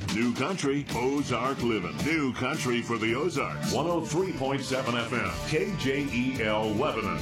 New Country, Ozark Living. New Country for the Ozarks. 103.7 FM, KJEL Lebanon.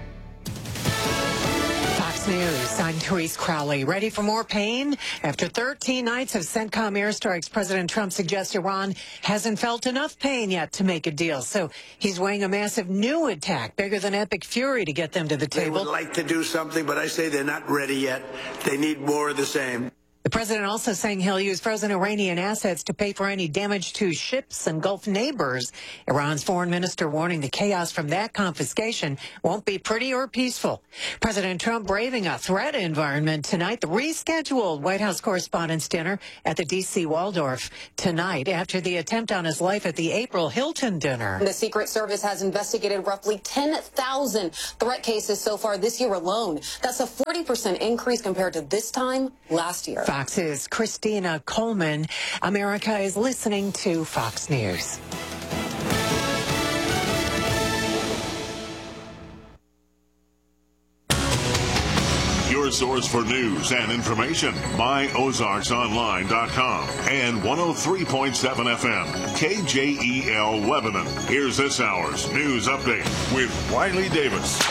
Fox News, I'm Therese Crowley. Ready for more pain? After 13 nights of CENTCOM airstrikes, President Trump suggests Iran hasn't felt enough pain yet to make a deal. So he's weighing a massive new attack, bigger than Epic Fury, to get them to the table. They would like to do something, but I say they're not ready yet. They need more of the same. The president also saying he'll use frozen Iranian assets to pay for any damage to ships and Gulf neighbors. Iran's foreign minister warning the chaos from that confiscation won't be pretty or peaceful. President Trump braving a threat environment tonight. The rescheduled White House Correspondents' Dinner at the D.C. Waldorf tonight after the attempt on his life at the April Hilton dinner. The Secret Service has investigated roughly 10,000 threat cases so far this year alone. That's a 40% increase compared to this time last year. Fox's Christina Coleman. America is listening to Fox News. Your source for news and information. MyOzarksOnline.com and 103.7 FM, KJEL Lebanon. Here's this hour's news update with Riley Davis.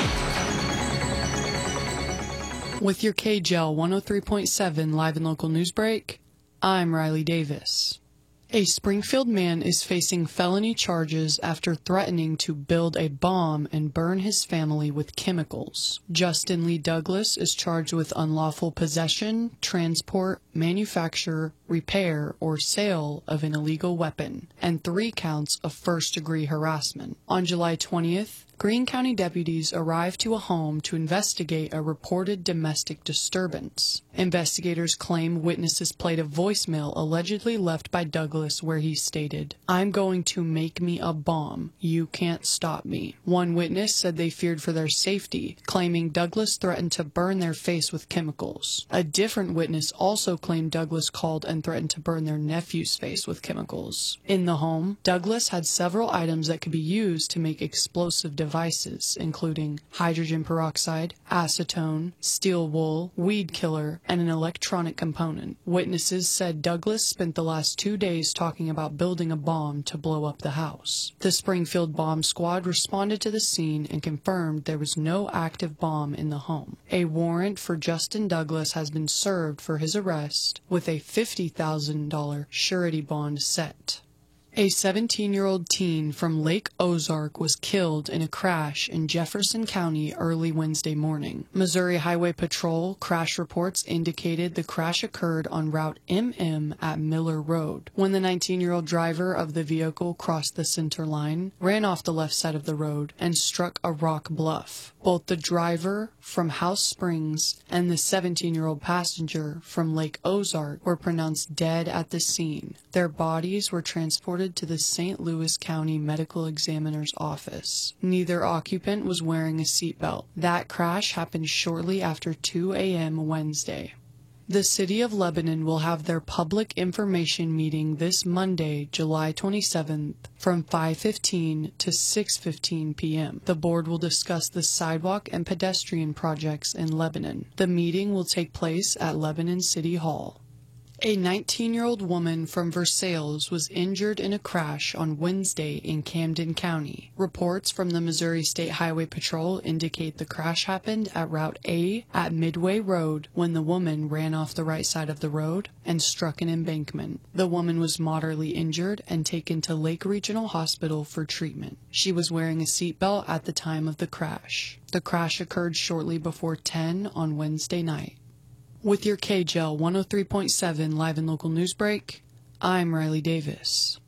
With your KJEL 103.7 live and local news break, I'm Riley Davis. A Springfield man is facing felony charges after threatening to build a bomb and burn his family with chemicals. Justin Lee Douglas is charged with unlawful possession, transport, manufacture, repair, or sale of an illegal weapon, and 3 counts of first-degree harassment. On July 20th, Greene County deputies arrived to a home to investigate a reported domestic disturbance. Investigators claim witnesses played a voicemail allegedly left by Douglas where he stated, "I'm going to make me a bomb. You can't stop me." One witness said they feared for their safety, claiming Douglas threatened to burn their face with chemicals. A different witness also claimed Douglas called and threatened to burn their nephew's face with chemicals. In the home, Douglas had several items that could be used to make explosive devices, including hydrogen peroxide, acetone, steel wool, weed killer, and an electronic component. Witnesses said Douglas spent the last 2 days talking about building a bomb to blow up the house. The Springfield Bomb Squad responded to the scene and confirmed there was no active bomb in the home. A warrant for Justin Douglas has been served for his arrest, with a $50,000 surety bond set. A 17-year-old teen from Lake Ozark was killed in a crash in Jefferson County early Wednesday morning. Missouri Highway Patrol crash reports indicated the crash occurred on Route MM at Miller Road, when the 19-year-old driver of the vehicle crossed the center line, ran off the left side of the road, and struck a rock bluff. Both the driver from House Springs and the 17-year-old passenger from Lake Ozark were pronounced dead at the scene. Their bodies were transported to the St. Louis County Medical Examiner's office. Neither occupant was wearing a seatbelt. That crash happened shortly after 2 a.m. Wednesday. The City of Lebanon will have their public information meeting this Monday, July 27th, from 5:15 to 6:15 p.m. The board will discuss the sidewalk and pedestrian projects in Lebanon. The meeting will take place at Lebanon City Hall. A 19-year-old woman from Versailles was injured in a crash on Wednesday in Camden County. Reports from the Missouri State Highway Patrol indicate the crash happened at Route A at Midway Road when the woman ran off the right side of the road and struck an embankment. The woman was moderately injured and taken to Lake Regional Hospital for treatment. She was wearing a seatbelt at the time of the crash. The crash occurred shortly before 10 on Wednesday night. With your KJEL 103.7 live and local news break, I'm Riley Davis.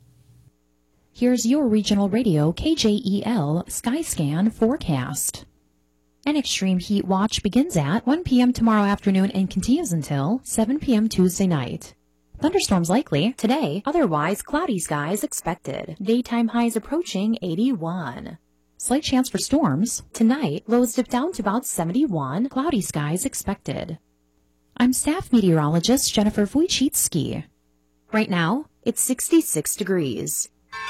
Here's your regional radio KJEL Skyscan forecast. An extreme heat watch begins at 1 p.m. tomorrow afternoon and continues until 7 p.m. Tuesday night. Thunderstorms likely today, otherwise cloudy skies expected. Daytime highs approaching 81. Slight chance for storms. Tonight, lows dip down to about 71, cloudy skies expected. I'm staff meteorologist Jennifer Wojcicki. Right now, it's 66 degrees.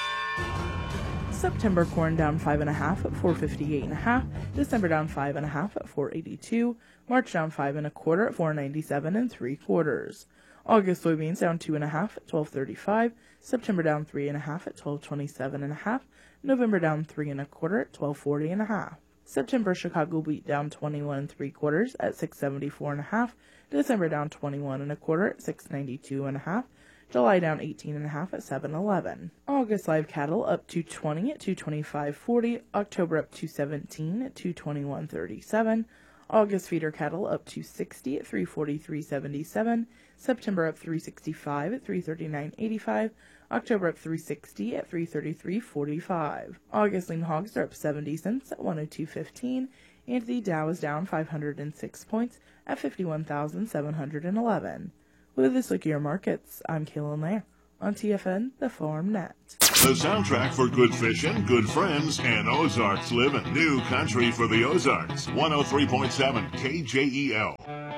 September corn down 5.5 at 458.5. December down 5.5 at 482. March down 5 1/4 at 497 3/4. August soybeans down 2.5 at $12.35. September down 3.5 at $12.27.5. November down 3.25 at $12.40.5. September Chicago wheat down 21.75 at $6.74.5. December down 21.25 at $6.92.5. July down 18.5 at $7.11. August live cattle up $2.20 at $225.40. October up $2.17 at $221.37. August feeder cattle up $2.60 at $343.77. September up $3.65 at $339.85. October up $3.60 at $333.45. August lean hogs are up 70 cents at $102.15. And the Dow is down 506 points at 51,711. With this look at your markets, I'm Kaylin Lair on TFN, the Farm Net. The soundtrack for good fishing, good friends, and Ozarks living. New country for the Ozarks. 103.7 KJEL.